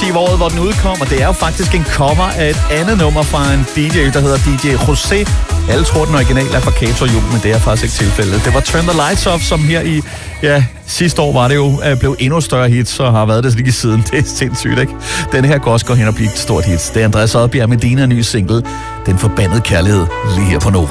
10 året, hvor den udkom, og det er jo faktisk en cover af et andet nummer fra en DJ, der hedder DJ José. Alle tror, den original er fra Kato Jul, men det er faktisk ikke tilfældet. Det var Turn the Lights Off, som her i, sidste år var det jo, blev endnu større hits, og har været det lige siden. Det er sindssygt, ikke? Den her kan også gå hen og blive et stort hit. Det er Andreas Odbjerg med Dina ny single, Den Forbandede Kærlighed, lige her på Nova.